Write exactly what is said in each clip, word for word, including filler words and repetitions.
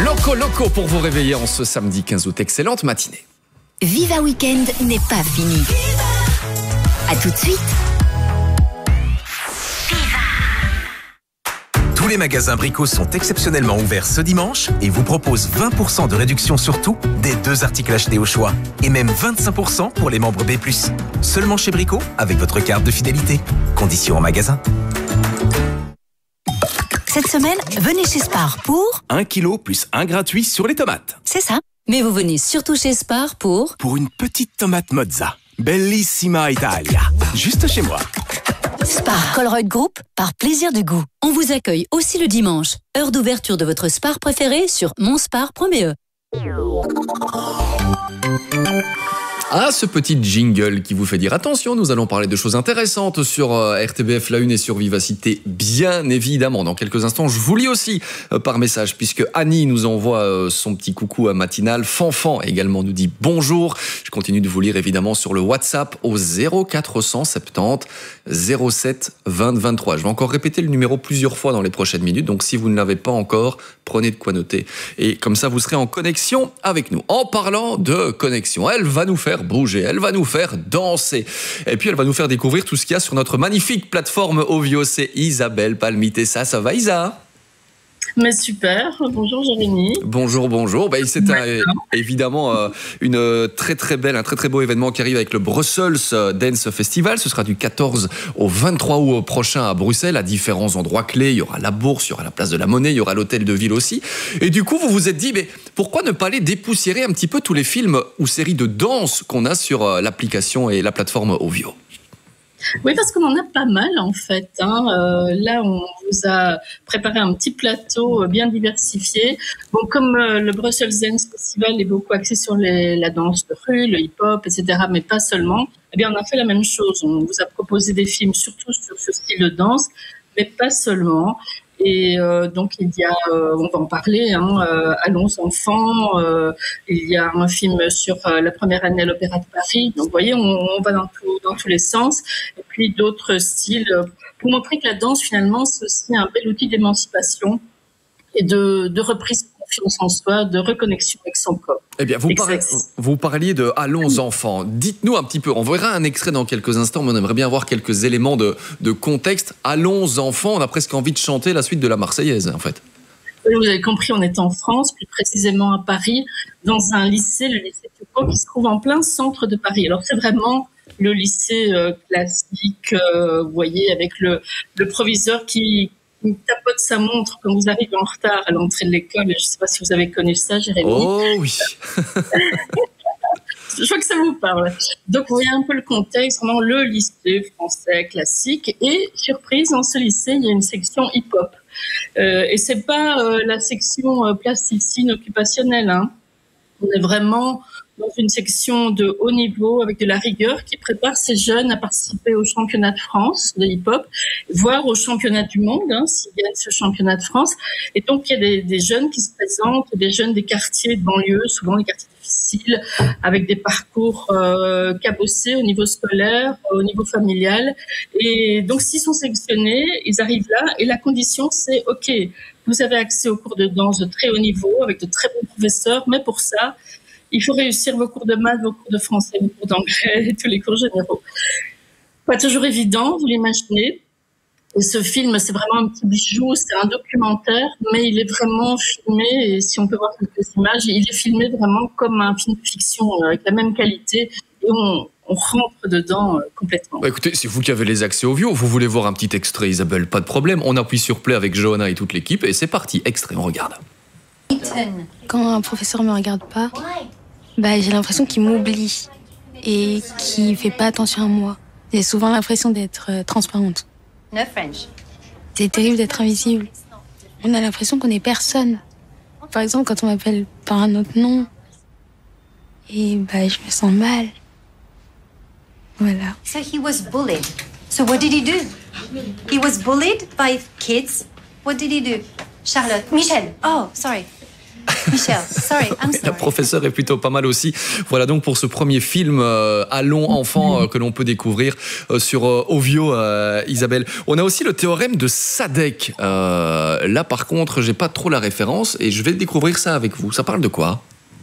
Loco Loco pour vous réveiller en ce samedi quinze août. Excellente matinée. Viva Weekend n'est pas fini. A tout de suite. Tous les magasins Brico sont exceptionnellement ouverts ce dimanche et vous proposent vingt pour cent de réduction sur tout, des deux articles achetés au choix. Et même vingt-cinq pour cent pour les membres B plus. Seulement chez Brico, avec votre carte de fidélité. Conditions en magasin. Cette semaine, venez chez Spar pour... un kilo plus un gratuit sur les tomates. C'est ça. Mais vous venez surtout chez Spar pour... Pour une petite tomate mozza. Bellissima Italia. Juste chez moi. Spar Colruyt Group, par plaisir du goût. On vous accueille aussi le dimanche. Heure d'ouverture de votre Spar préféré sur monspar point b e. Ah, ce petit jingle qui vous fait dire attention, nous allons parler de choses intéressantes sur euh, R T B F La Une et sur Vivacité, bien évidemment. Dans quelques instants, je vous lis aussi euh, par message, puisque Annie nous envoie euh, son petit coucou à matinal. Fanfan également nous dit bonjour. Je continue de vous lire évidemment sur le WhatsApp au zéro quatre cent soixante-dix zéro sept vingt vingt-trois. Je vais encore répéter le numéro plusieurs fois dans les prochaines minutes, donc si vous ne l'avez pas encore, prenez de quoi noter. Et comme ça, vous serez en connexion avec nous. En parlant de connexion, elle va nous faire bouger, elle va nous faire danser. Et puis elle va nous faire découvrir tout ce qu'il y a sur notre magnifique plateforme Ovio. C'est Isabelle Palmitessa. Ça va, Isa? Mais super, bonjour Jérémy. Bonjour, bonjour. Ben, c'est un, évidemment euh, une très très belle, un très très beau événement qui arrive avec le Brussels Dance Festival. Ce sera du quatorze au vingt-trois août prochain à Bruxelles, à différents endroits clés. Il y aura la Bourse, il y aura la Place de la Monnaie, il y aura l'Hôtel de Ville aussi. Et du coup, vous vous êtes dit, mais pourquoi ne pas aller dépoussiérer un petit peu tous les films ou séries de danse qu'on a sur l'application et la plateforme Ovio? Oui, parce qu'on en a pas mal en fait. Hein. Euh, là, on vous a préparé un petit plateau bien diversifié. Bon, comme euh, le Brussels Dance Festival est beaucoup axé sur les, la danse de rue, le hip-hop, et cetera, mais pas seulement, eh bien, on a fait la même chose. On vous a proposé des films surtout sur ce style de danse, mais pas seulement. Et euh, donc il y a, euh, on va en parler, hein, euh, Allons enfants, euh, il y a un film sur euh, la première année à l'Opéra de Paris. Donc vous voyez, on, on va dans, tout, dans tous les sens. Et puis d'autres styles euh, pour montrer que la danse finalement c'est aussi un bel outil d'émancipation et de, de reprise de confiance en soi, de reconnexion avec son corps. Eh bien, vous, parlez, vous parliez de Allons enfants. Dites-nous un petit peu, on verra un extrait dans quelques instants, mais on aimerait bien avoir quelques éléments de, de contexte. Allons enfants, on a presque envie de chanter la suite de la Marseillaise, en fait. Oui, vous avez compris, on est en France, plus précisément à Paris, dans un lycée, le lycée Foucault, qui se trouve en plein centre de Paris. Alors, c'est vraiment le lycée euh, classique, euh, vous voyez, avec le, le proviseur qui... qui tapote sa montre quand vous arrivez en retard à l'entrée de l'école. Je ne sais pas si vous avez connu ça, Jérémy. Oh oui. Je vois que ça vous parle. Donc, vous voyez un peu le contexte, vraiment le lycée français classique. Et surprise, dans ce lycée, il y a une section hip-hop. Euh, et c'est pas euh, la section euh, plasticine occupationnelle. Hein. On est vraiment dans une section de haut niveau avec de la rigueur qui prépare ces jeunes à participer au championnat de France de hip-hop, voire au championnat du monde, hein, s'ils gagnent ce championnat de France. Et donc, il y a des, des jeunes qui se présentent, des jeunes des quartiers de banlieue, souvent des quartiers difficiles, avec des parcours euh, cabossés au niveau scolaire, au niveau familial. Et donc, s'ils sont sélectionnés, ils arrivent là et la condition, c'est « OK, vous avez accès aux cours de danse de très haut niveau, avec de très bons professeurs, mais pour ça, il faut réussir vos cours de maths, vos cours de français, vos cours d'anglais et tous les cours généraux. » Pas toujours évident, vous l'imaginez. Et ce film, c'est vraiment un petit bijou, c'est un documentaire, mais il est vraiment filmé, et si on peut voir quelques images, il est filmé vraiment comme un film de fiction, avec la même qualité, et on, on rentre dedans complètement. Bah écoutez, c'est vous qui avez les accès au Vio, vous voulez voir un petit extrait, Isabelle, pas de problème, on appuie sur play avec Johanna et toute l'équipe, et c'est parti, extrait, on regarde. Quand un professeur me regarde pas, bah, j'ai l'impression qu'il m'oublie et qu'il fait pas attention à moi. J'ai souvent l'impression d'être euh, transparente. No French. C'est terrible d'être invisible. On a l'impression qu'on est personne. Par exemple, quand on m'appelle par un autre nom, et bah, je me sens mal. Voilà. So he was bullied. So what did he do? He was bullied by kids. What did he do? Charlotte. Michel. Oh, sorry. Michel, sorry, I'm La sorry. professeure est plutôt pas mal aussi. Voilà donc pour ce premier film euh, Allons enfants euh, que l'on peut découvrir euh, sur euh, Ovio, euh, Isabelle. On a aussi le théorème de Sadek. Euh, là par contre, j'ai pas trop la référence et je vais découvrir ça avec vous. Ça parle de quoi ?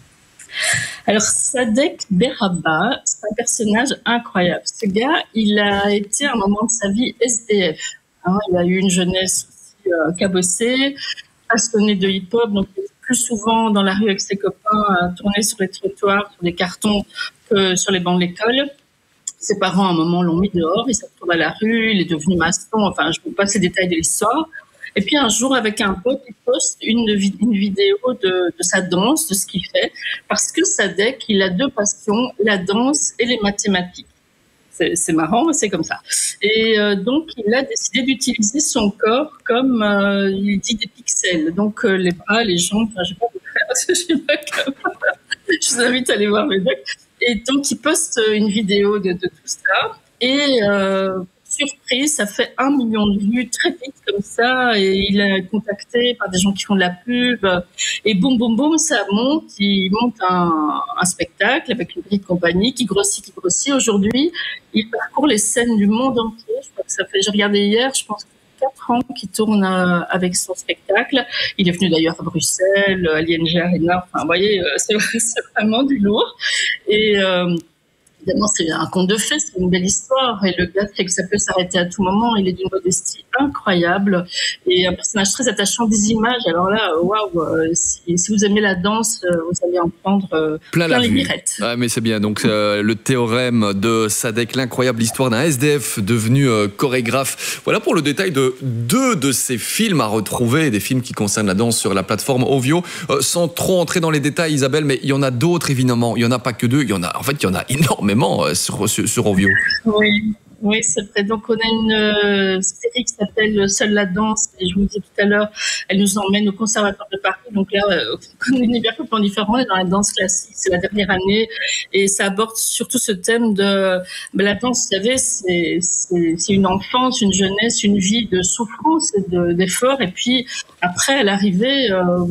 Alors, Sadek Beraba, c'est un personnage incroyable. Ce gars, il a été à un moment de sa vie S D F. Hein, il a eu une jeunesse aussi euh, cabossée, passionné de hip-hop, donc il était plus souvent dans la rue avec ses copains, à tourner sur les trottoirs, sur des cartons, que sur les bancs de l'école. Ses parents, à un moment, l'ont mis dehors, il s'est retrouvé à la rue, il est devenu maçon, enfin, je ne vous passe les détails de l'histoire. Et puis un jour, avec un pote, il poste une, une vidéo de, de sa danse, de ce qu'il fait, parce que Sadek, il a deux passions, la danse et les mathématiques. C'est, c'est marrant, mais c'est comme ça. Et euh, donc, il a décidé d'utiliser son corps comme, euh, il dit, des pixels. Donc, euh, les bras, les jambes, enfin, je ne vais pas vous faire, parce que je suis pas capable. Je vous invite à aller voir mes docs. Et donc, il poste une vidéo de, de tout ça. Et... Euh, surprise, ça fait un million de vues très vite comme ça, et il est contacté par des gens qui font de la pub, et boum, boum, boum, ça monte, il monte un, un spectacle avec une petite compagnie qui grossit, qui grossit. Aujourd'hui, il parcourt les scènes du monde entier. Je crois que ça fait, j'ai regardé hier, je pense que quatre ans qu'il tourne avec son spectacle. Il est venu d'ailleurs à Bruxelles, à l'I N G Arena, enfin, vous voyez, c'est, c'est vraiment du lourd. Et, euh, évidemment, c'est un conte de fées, c'est une belle histoire. Et le gars sait que ça peut s'arrêter à tout moment. Il est d'une modestie incroyable. Et un personnage très attachant, des images. Alors là, waouh, si, si vous aimez la danse, vous allez en prendre euh, plein, plein la les vue. mirettes. Ah, mais c'est bien. Donc, euh, le théorème de Sadek, l'incroyable histoire d'un S D F devenu euh, chorégraphe. Voilà pour le détail de deux de ces films à retrouver, des films qui concernent la danse sur la plateforme Ovio. Euh, sans trop entrer dans les détails, Isabelle, mais il y en a d'autres, évidemment. Il n'y en a pas que deux. Il y en a, en fait, il y en a énormément. Sur, sur, sur Ovio. Oui, oui, c'est vrai. Donc, on a une euh, série qui s'appelle Seule la danse. Et je vous disais tout à l'heure, elle nous emmène au Conservatoire de Paris. Donc là, euh, un univers complètement différent. On est dans la danse classique. C'est la dernière année. Et ça aborde surtout ce thème de ben, la danse, vous savez, c'est, c'est, c'est une enfance, une jeunesse, une vie de souffrance et de, d'effort. Et puis, après, à l'arrivée, euh,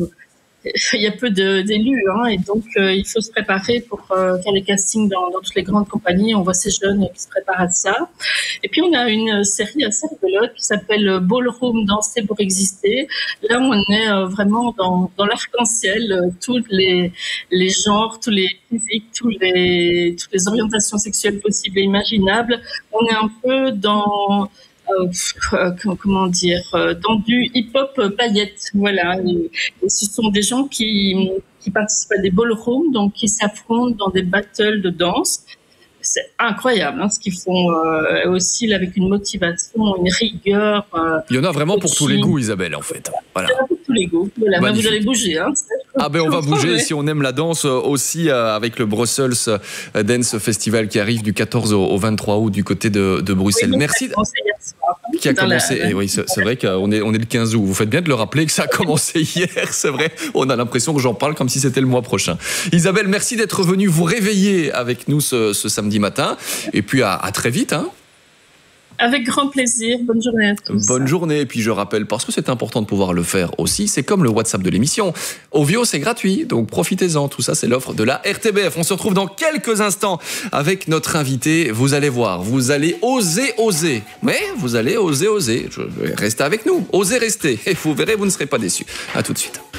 il y a peu de, d'élus, hein, et donc euh, il faut se préparer pour euh, faire les castings dans, dans toutes les grandes compagnies. On voit ces jeunes qui se préparent à ça. Et puis on a une série assez rigolote qui s'appelle Ballroom, danser pour exister. Là, on est euh, vraiment dans, dans l'arc-en-ciel, euh, tous les, les genres, tous les physiques, tous les, toutes les orientations sexuelles possibles et imaginables. On est un peu dans... Euh, comment dire, dans du hip-hop paillette, voilà. Et, et ce sont des gens qui, qui participent à des ballrooms, donc qui s'affrontent dans des battles de danse. C'est incroyable, hein, ce qu'ils font euh, aussi là, avec une motivation, une rigueur. Euh, Il y en a vraiment pour tous les goûts, Isabelle, en fait. Voilà. Il y en a pour tous les goûts. Voilà, ben vous allez bouger. Hein, ah ben on va bouger si on aime la danse aussi euh, avec le Brussels Dance Festival qui arrive du quatorze au vingt-trois août du côté de, de Bruxelles. Oui, merci. Soir, qui a commencé. La... Et oui, c'est, c'est vrai qu'on est, on est le quinze août. Vous faites bien de le rappeler que ça a commencé hier. C'est vrai. On a l'impression que j'en parle comme si c'était le mois prochain. Isabelle, merci d'être venue vous réveiller avec nous ce, ce samedi matin. Et puis à, à très vite. Hein. Avec grand plaisir. Bonne journée à tous. Bonne journée. Et puis je rappelle, parce que c'est important de pouvoir le faire aussi, c'est comme le WhatsApp de l'émission. Ovio, c'est gratuit, donc profitez-en. Tout ça, c'est l'offre de la R T B F. On se retrouve dans quelques instants avec notre invité. Vous allez voir, vous allez oser, oser. Mais vous allez oser, oser. Restez avec nous. Osez rester. Et vous verrez, vous ne serez pas déçus. À tout de suite.